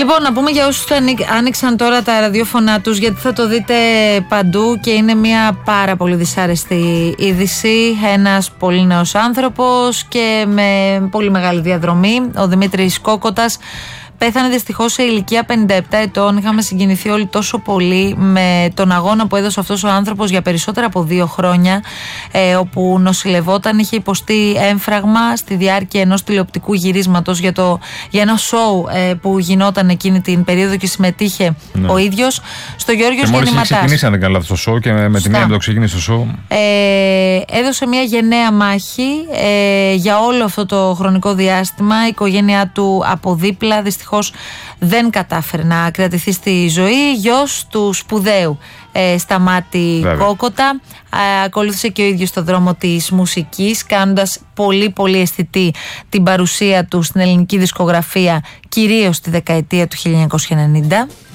Λοιπόν, να πούμε για όσους άνοιξαν τώρα τα ραδιόφωνά τους, γιατί θα το δείτε παντού και είναι μια πάρα πολύ δυσάρεστη είδηση. Ένας πολύ νέος άνθρωπος και με πολύ μεγάλη διαδρομή, ο Δημήτρης Κόκοτας, πέθανε δυστυχώς σε ηλικία 57 ετών. Είχαμε συγκινηθεί όλοι τόσο πολύ με τον αγώνα που έδωσε αυτός ο άνθρωπος για περισσότερα από 2 χρόνια, όπου νοσηλευόταν, είχε υποστεί έμφραγμα στη διάρκεια ενός τηλεοπτικού γυρίσματος για ένα σοου που γινόταν εκείνη την περίοδο και συμμετείχε ο ίδιος. Στο Γιώργος Γεννηματάς. Μόλις ξεκινήσει, αν δεν κάνω λάθος, το σοου και με τη μία που το ξεκίνησε το σοου. Έδωσε μια γενναία μάχη για όλο αυτό το χρονικό διάστημα. Η οικογένειά του από δίπλα δυστυχώς δεν κατάφερε να κρατηθεί στη ζωή. Γιος του σπουδαίου Σταμάτη Κόκοτα, ακολούθησε και ο ίδιος το δρόμο της μουσικής, κάνοντας πολύ πολύ αισθητή την παρουσία του στην ελληνική δισκογραφία, κυρίως στη δεκαετία του 1990.